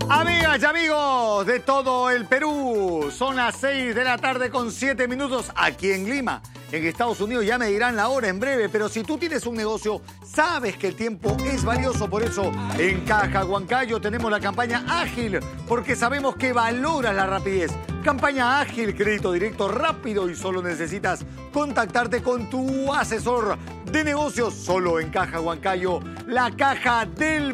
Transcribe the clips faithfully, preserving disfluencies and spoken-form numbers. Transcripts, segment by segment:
Amigas y amigos de todo el Perú, son las seis de la tarde con siete minutos aquí en Lima. En Estados Unidos ya me dirán la hora en breve, pero si tú tienes un negocio, sabes que el tiempo es valioso. Por eso, en Caja Huancayo tenemos la campaña ágil, porque sabemos que valoras la rapidez. Campaña ágil, crédito directo rápido y solo necesitas contactarte con tu asesor de negocios. Solo en Caja Huancayo, la caja del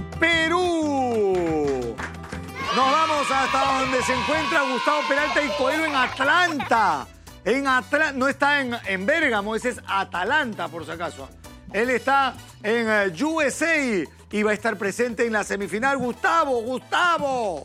Perú. Nos vamos hasta donde se encuentra Gustavo Peralta y Coelho en Atlanta. En Atlanta, no está en, en Bérgamo, ese es Atalanta, por si acaso. Él está en uh, U S A y va a estar presente en la semifinal. Gustavo, Gustavo.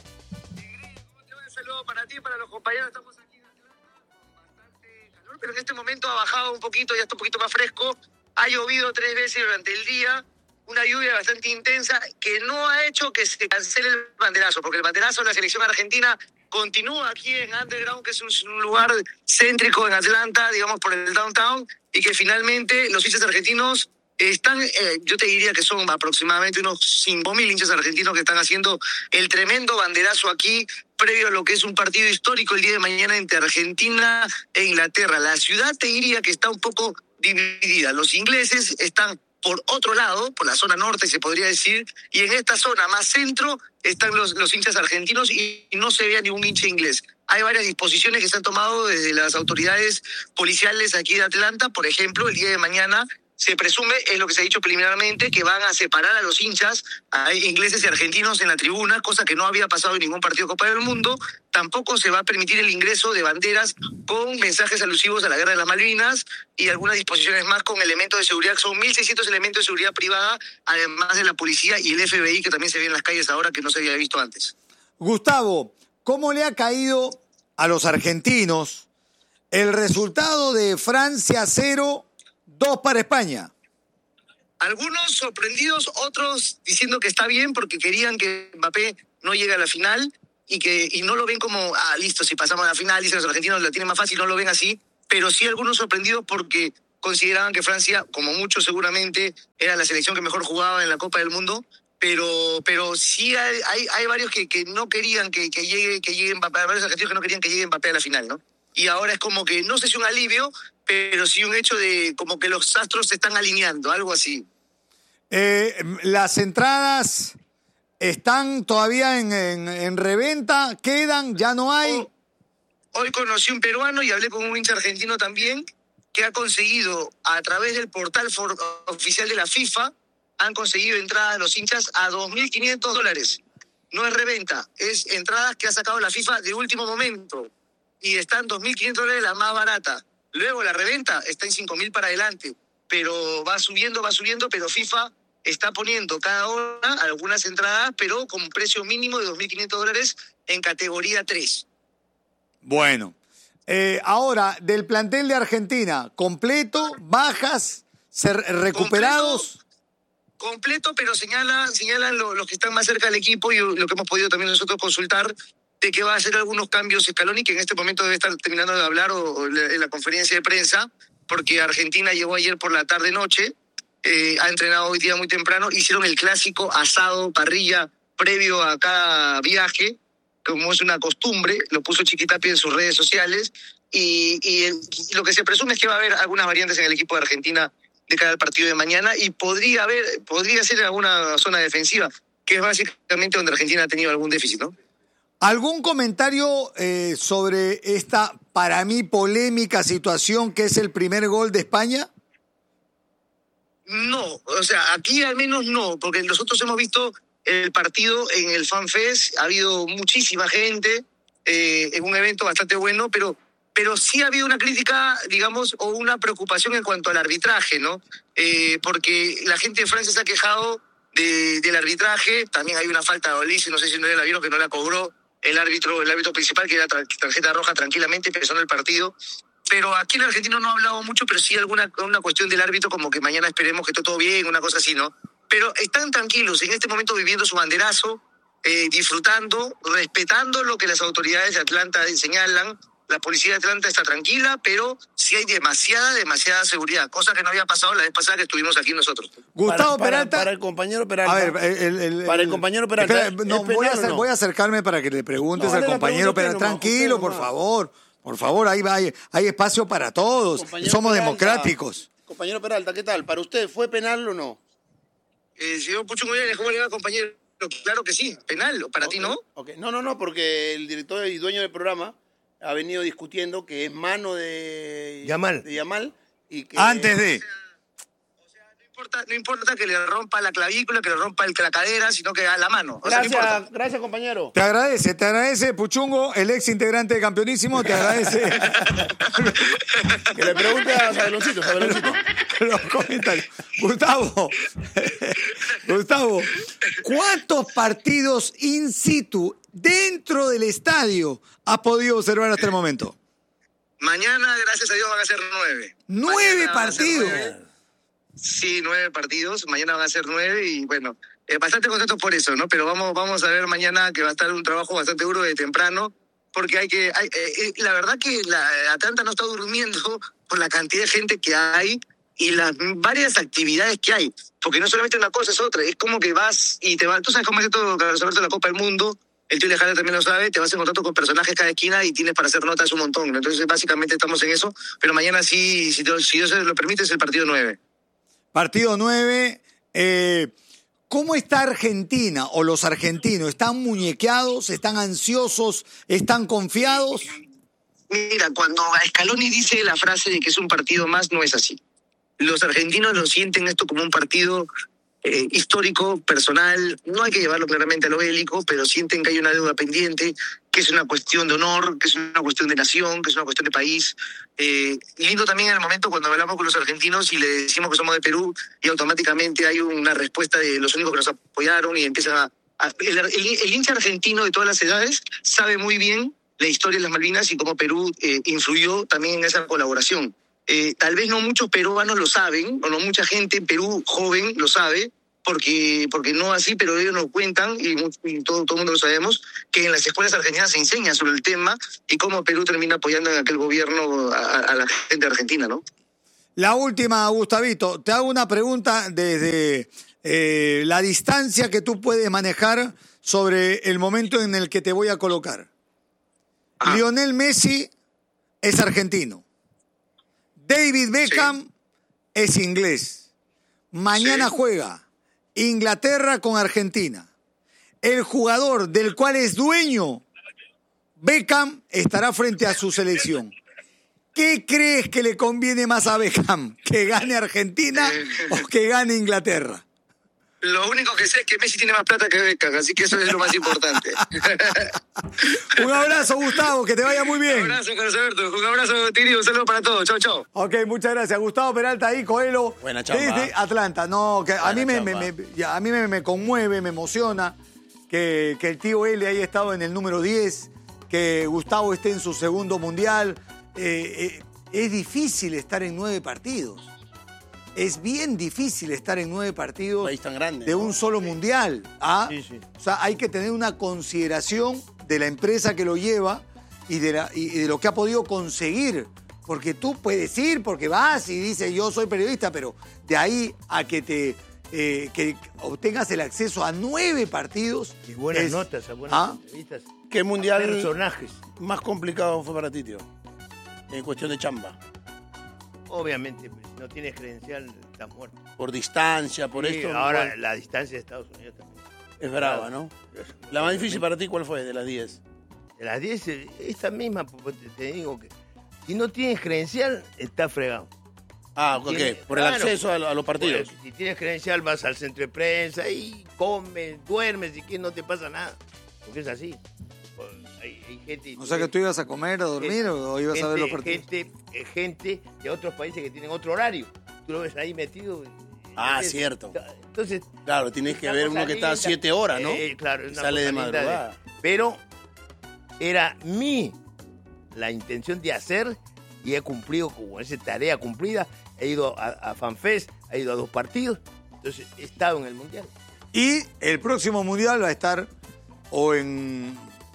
Un saludo para ti, para los compañeros. Estamos aquí en Atlanta con bastante calor, pero en este momento ha bajado un poquito, ya está un poquito más fresco. Ha llovido tres veces durante el día. Una lluvia bastante intensa que no ha hecho que se cancele el banderazo, porque el banderazo de la selección argentina continúa aquí en Underground, que es un lugar céntrico en Atlanta, digamos por el downtown, y que finalmente los hinchas argentinos están, eh, yo te diría que son aproximadamente unos cinco mil hinchas argentinos que están haciendo el tremendo banderazo aquí, previo a lo que es un partido histórico el día de mañana entre Argentina e Inglaterra. La ciudad te diría que está un poco dividida. Los ingleses están por otro lado, por la zona norte se podría decir, y en esta zona más centro están los, los hinchas argentinos y no se ve a ningún hincha inglés. Hay varias disposiciones que se han tomado desde las autoridades policiales aquí de Atlanta. Por ejemplo, el día de mañana se presume, es lo que se ha dicho preliminarmente, que van a separar a los hinchas, a ingleses y argentinos en la tribuna, cosa que no había pasado en ningún partido de Copa del Mundo. Tampoco se va a permitir el ingreso de banderas con mensajes alusivos a la Guerra de las Malvinas y algunas disposiciones más con elementos de seguridad. Son mil seiscientos elementos de seguridad privada, además de la policía y el F B I, que también se ve en las calles ahora, que no se había visto antes. Gustavo, ¿cómo le ha caído a los argentinos el resultado de Francia cero, dos para España? Algunos sorprendidos, otros diciendo que está bien porque querían que Mbappé no llegue a la final y que y no lo ven como, ah, listo, si pasamos a la final, dicen los argentinos, la tienen más fácil, no lo ven así, pero sí algunos sorprendidos porque consideraban que Francia, como muchos seguramente, era la selección que mejor jugaba en la Copa del Mundo, pero pero sí hay, hay, hay varios que, que no querían que, que llegue que llegue Mbappé, varios argentinos que no querían que llegue Mbappé a la final, ¿no? Y ahora es como que, no sé si un alivio, pero sí un hecho de como que los astros se están alineando, algo así. Eh, las entradas están todavía en, en, en reventa, quedan, ya no hay. Hoy, hoy conocí un peruano y hablé con un hincha argentino también que ha conseguido a través del portal for, oficial de la FIFA, han conseguido entradas de los hinchas a dos mil quinientos dólares. No es reventa, es entradas que ha sacado la FIFA de último momento y están dos mil quinientos dólares la más barata. Luego la reventa está en cinco mil para adelante, pero va subiendo, va subiendo, pero FIFA está poniendo cada hora algunas entradas, pero con un precio mínimo de dos mil quinientos dólares en categoría tres. Bueno, eh, ahora, del plantel de Argentina, completo, bajas, ser recuperados. Completo, completo pero señala, señalan lo, los que están más cerca del equipo y lo que hemos podido también nosotros consultar, de que va a hacer algunos cambios Scaloni, que en este momento debe estar terminando de hablar o, o en la conferencia de prensa, porque Argentina llegó ayer por la tarde-noche, eh, ha entrenado hoy día muy temprano, hicieron el clásico asado, parrilla, previo a cada viaje, como es una costumbre, lo puso Chiquitapia en sus redes sociales, y, y, el, y lo que se presume es que va a haber algunas variantes en el equipo de Argentina de cara al partido de mañana, y podría haber, podría ser alguna zona defensiva, que es básicamente donde Argentina ha tenido algún déficit, ¿no? ¿Algún comentario eh, sobre esta, para mí, polémica situación que es el primer gol de España? No, o sea, aquí al menos no, porque nosotros hemos visto el partido en el FanFest, ha habido muchísima gente, eh, en un evento bastante bueno, pero, pero sí ha habido una crítica, digamos, o una preocupación en cuanto al arbitraje, ¿no? Eh, porque la gente de Francia se ha quejado de, del arbitraje, también hay una falta de Olise, no sé si no la vieron, que no la cobró el árbitro, el árbitro principal, que era tarjeta roja tranquilamente, empezó en el partido. Pero aquí el argentino no ha hablado mucho, pero sí alguna una cuestión del árbitro, como que mañana esperemos que esté todo bien, una cosa así, ¿no? Pero están tranquilos, en este momento viviendo su banderazo, eh, disfrutando, respetando lo que las autoridades de Atlanta señalan, La policía de Atlanta está tranquila, pero sí hay demasiada, demasiada seguridad, cosa que no había pasado la vez pasada que estuvimos aquí nosotros. Gustavo para, Peralta. Para, para el compañero Peralta. A ver, el, el, el, para el compañero Peralta. Espera, no, voy, a hacer, no? voy a acercarme para que le preguntes no, al compañero Peralta. Tranquilo, no, por favor. Por favor, ahí va, hay, hay espacio para todos. Compañero Somos Peralta, democráticos. Compañero Peralta, ¿qué tal? ¿Para usted fue penal o no? Eh, señor Puchungo, ¿cómo le va, compañero? Claro que sí, penal. ¿Para okay, ti no? Okay. No, no, no, porque el director y dueño del programa ha venido discutiendo que es mano de Yamal. De Yamal y que... Antes de... No importa, no importa que le rompa la clavícula, que le rompa el, la cadera, sino que a la mano. O gracias, sea, no gracias, compañero. Te agradece, te agradece, Puchungo, el ex integrante de Campeonísimo, te agradece. Que le pregunte a Sabeloncito, Sabeloncito. Los comentarios. Gustavo, Gustavo, ¿cuántos partidos in situ dentro del estadio has podido observar hasta el momento? Mañana, gracias a Dios, van a ser nueve. ¿Nueve Mañana partidos? Sí, nueve partidos, mañana van a ser nueve y bueno, eh, bastante contentos por eso, ¿no? Pero vamos, vamos a ver mañana que va a estar un trabajo bastante duro de temprano, porque hay que, hay, eh, la verdad que la Atlanta no está durmiendo por la cantidad de gente que hay y las varias actividades que hay, porque no solamente una cosa es otra, es como que vas y te vas, tú sabes cómo es esto, Carlos Alberto, la Copa del Mundo, el tío Lejana también lo sabe, te vas en contacto con personajes cada esquina y tienes para hacer notas un montón, ¿no? Entonces básicamente estamos en eso, pero mañana sí, si Dios, si Dios lo permite, es el partido nueve. Partido nueve, eh, ¿cómo está Argentina o los argentinos? ¿Están muñequeados? ¿Están ansiosos? ¿Están confiados? Mira, cuando Scaloni dice la frase de que es un partido más, no es así. Los argentinos lo sienten esto como un partido eh, histórico, personal, no hay que llevarlo claramente a lo bélico, pero sienten que hay una deuda pendiente, que es una cuestión de honor, que es una cuestión de nación, que es una cuestión de país. Eh, lindo también en el momento cuando hablamos con los argentinos y le decimos que somos de Perú y automáticamente hay una respuesta de los únicos que nos apoyaron y empieza a... a el, el, el hincha argentino de todas las edades sabe muy bien la historia de las Malvinas y cómo Perú eh, influyó también en esa colaboración. Eh, tal vez no muchos peruanos lo saben, o no mucha gente en Perú joven lo sabe, porque, porque no así, pero ellos nos cuentan, y, y todo, todo el mundo lo sabemos, que en las escuelas argentinas se enseña sobre el tema y cómo Perú termina apoyando en aquel gobierno a, a la gente argentina, ¿no? La última, Gustavito, te hago una pregunta desde eh, la distancia que tú puedes manejar sobre el momento en el que te voy a colocar. Ah. Lionel Messi es argentino. David Beckham sí. es inglés. Mañana sí. juega Inglaterra con Argentina. El jugador del cual es dueño, Beckham, estará frente a su selección. ¿Qué crees que le conviene más a Beckham? ¿Que gane Argentina o que gane Inglaterra? Lo único que sé es que Messi tiene más plata que Beckham, así que eso es lo más importante. Un abrazo, Gustavo, que te vaya muy bien. Un abrazo, Carlos Alberto. Un abrazo, Tiri, un saludo para todos. Chau, chau. Ok, muchas gracias. Gustavo Peralta ahí, Coelho. Buena chamba. Desde Atlanta. No, que a mí, me, me, me, a mí me, me conmueve, me emociona que, que el tío L haya estado en el número diez, que Gustavo esté en su segundo mundial. Eh, eh, es difícil estar en nueve partidos. Es bien difícil estar en nueve partidos un país tan grande, de ¿no? un solo mundial. ¿Ah? Sí, sí. O sea, hay que tener una consideración de la empresa que lo lleva y de, la, y de lo que ha podido conseguir. Porque tú puedes ir, porque vas y dices, yo soy periodista, pero de ahí a que te eh, que obtengas el acceso a nueve partidos. Y buenas es, notas, a buenas ¿ah? entrevistas. ¿Qué mundial Personajes. más complicado fue para ti, tío? En cuestión de chamba. Obviamente, pues, si no tienes credencial, estás muerto. Por distancia, por Sí, esto. ahora igual. la distancia de Estados Unidos también. Es brava, ¿no? La más difícil para ti, ¿cuál fue de las diez? De las diez, esta misma, pues, te, te digo que si no tienes credencial, estás fregado. Ah, ok, Tiene- por el claro. acceso a, a los partidos. Pues, si tienes credencial, vas al centro de prensa y comes, duermes y que no te pasa nada. Porque es así. Pues, hay, hay gente, O sea que tú ibas a comer, a dormir o ibas gente, a ver los partidos. Gente, eh, gente de otros países que tienen otro horario. Tú lo ves ahí metido. Ah, ¿entendés? cierto. Entonces, Claro, tienes que una ver cosa uno que está a linda. siete horas, ¿no? Eh, claro, es una Sale de cosa linda madrugada. Pero era mi la intención de hacer y he cumplido con esa tarea cumplida. He ido a, a FanFest, he ido a dos partidos, entonces he estado en el Mundial. Y el próximo mundial va a estar o en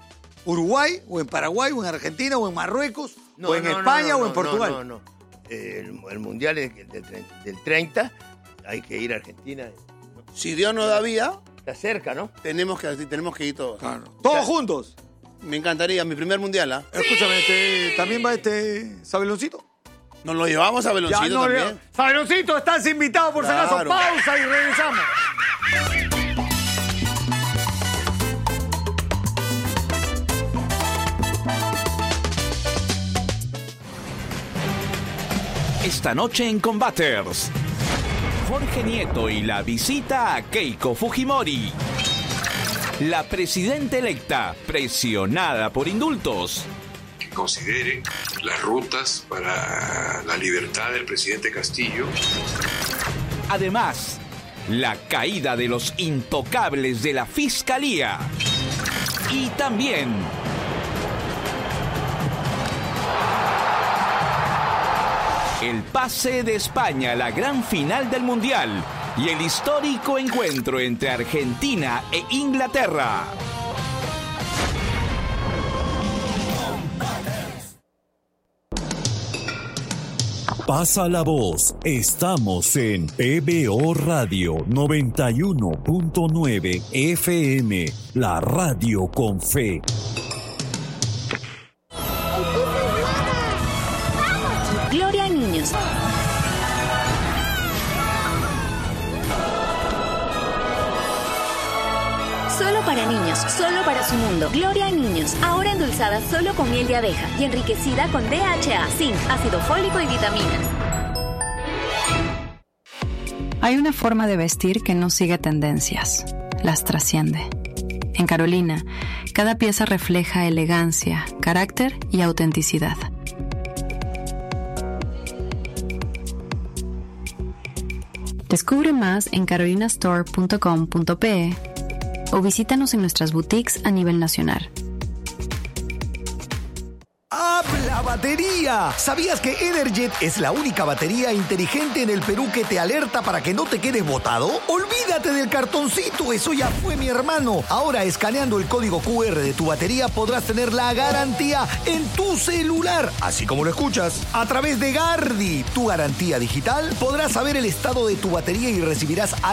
Uruguay, o en Paraguay, o en Argentina, o en Marruecos, No, o en no, no, España, no, o en no, Portugal. No, no, no. Eh, el, el mundial es del, del treinta, hay que ir a Argentina. Si Dios no da vida, Está cerca, ¿no? tenemos que, tenemos que ir todos. Claro. Todos Claro. juntos. Me encantaría, mi primer mundial, ¿ah? Escúchame, este, ¿también va este Sabeloncito? Nos lo llevamos a Beloncito no, también. Sabeloncito, estás invitado por si acaso. Claro. Pausa y regresamos. Esta noche en Combaters, Jorge Nieto y la visita a Keiko Fujimori. La presidenta electa, presionada por indultos. Que considere las rutas para la libertad del presidente Castillo. Además, la caída de los intocables de la Fiscalía. Y también el pase de España a la gran final del Mundial y el histórico encuentro entre Argentina e Inglaterra. Pasa la voz. Estamos en P B O Radio noventa y uno punto nueve F M, la radio con fe. Gloria a niños. Solo para niños, solo para su mundo. Gloria a niños, ahora endulzada solo con miel de abeja y enriquecida con D H A, zinc, ácido fólico y vitaminas. Hay una forma de vestir que no sigue tendencias, las trasciende. En Carolina, cada pieza refleja elegancia, carácter y autenticidad. Descubre más en carolina store punto com punto pe o visítanos en nuestras boutiques a nivel nacional. ¡Habla batería! ¿Sabías que Energet es la única batería inteligente en el Perú que te alerta para que no te quedes botado? Olvídate del cartoncito, eso ya fue, mi hermano. Ahora, escaneando el código cu erre de tu batería, podrás tener la garantía en tu celular, así como lo escuchas. A través de Gardi, tu garantía digital, podrás saber el estado de tu batería y recibirás